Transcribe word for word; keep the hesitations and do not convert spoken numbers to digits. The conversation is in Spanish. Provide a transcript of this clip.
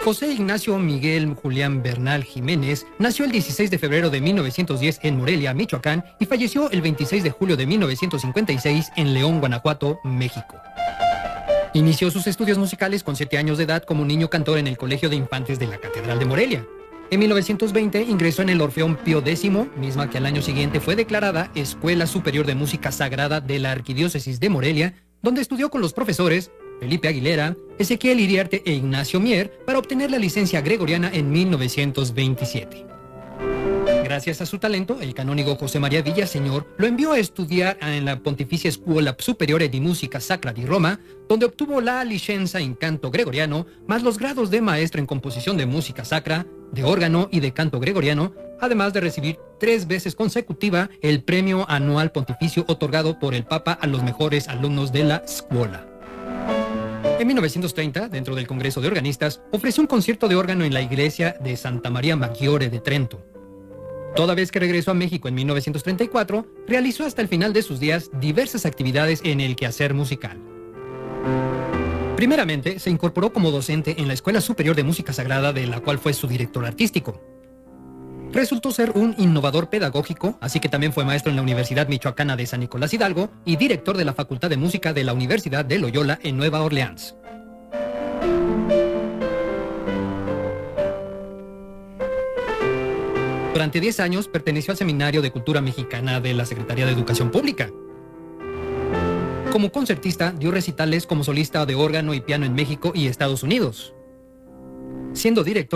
José Ignacio Miguel Julián Bernal Jiménez nació el dieciséis de febrero de mil novecientos diez en Morelia, Michoacán, y falleció el veintiséis de julio de mil novecientos cincuenta y seis en León, Guanajuato, México. Inició sus estudios musicales con siete años de edad como niño cantor en el Colegio de Infantes de la Catedral de Morelia. En mil novecientos veinte ingresó en el Orfeón Pío X, misma que al año siguiente fue declarada Escuela Superior de Música Sagrada de la Arquidiócesis de Morelia, donde estudió con los profesores Felipe Aguilera, Ezequiel Iriarte e Ignacio Mier para obtener la licencia gregoriana en mil novecientos veintisiete. Gracias a su talento, el canónigo José María Villaseñor lo envió a estudiar en la Pontificia Scuola Superiore di Musica Sacra di Roma, donde obtuvo la licencia en canto gregoriano, más los grados de maestro en composición de música sacra, de órgano y de canto gregoriano, además de recibir tres veces consecutiva el premio anual pontificio otorgado por el Papa a los mejores alumnos de la Scuola. En mil novecientos treinta, dentro del Congreso de Organistas, ofreció un concierto de órgano en la iglesia de Santa María Maggiore de Trento. Toda vez que regresó a México en mil novecientos treinta y cuatro, realizó hasta el final de sus días diversas actividades en el quehacer musical. Primeramente, se incorporó como docente en la Escuela Superior de Música Sagrada, de la cual fue su director artístico. Resultó ser un innovador pedagógico, así que también fue maestro en la Universidad Michoacana de San Nicolás Hidalgo y director de la Facultad de Música de la Universidad de Loyola en Nueva Orleans. Durante diez años perteneció al Seminario de Cultura Mexicana de la Secretaría de Educación Pública. Como concertista, dio recitales como solista de órgano y piano en México y Estados Unidos. Siendo director